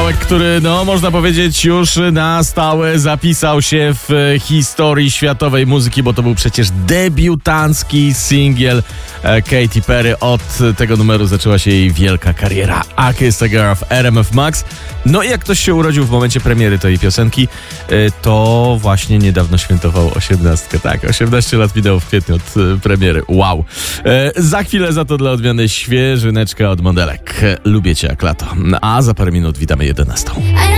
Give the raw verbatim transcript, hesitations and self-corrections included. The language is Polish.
Kawałek, który, no, można powiedzieć, już na stałe zapisał się w historii światowej muzyki, bo to był przecież debiutancki singiel Katy Perry. Od tego numeru zaczęła się jej wielka kariera. A Kiss the Girl w R M F Max. No i jak ktoś się urodził w momencie premiery tej piosenki, to właśnie niedawno świętował osiemnastkę. Tak, osiemnaście lat minęło w kwietniu od premiery. Wow. Za chwilę za to dla odmiany świeżyneczka od modelek. Lubię cię jak lato. A za parę minut witamy jedenastą.